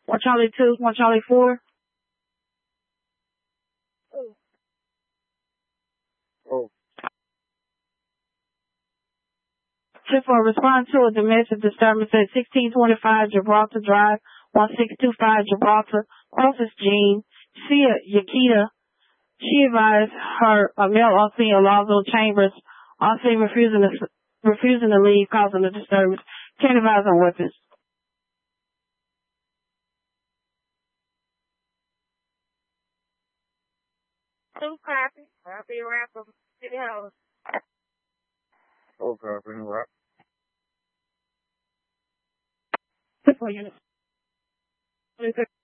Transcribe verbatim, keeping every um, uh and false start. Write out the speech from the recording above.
One Charlie two, one Charlie four. Oh. Oh. ten four, respond to a domestic disturbance at sixteen twenty-five Gibraltar Drive, one six two five Gibraltar. Closest Jean. Sia Yakita. She advised her a male on scene Alonzo Chambers on scene refusing to refusing to leave, causing the disturbance. Can't advise on weapons. Two copy. Copy wrap of City House. Oh, copy wrap. ten four units.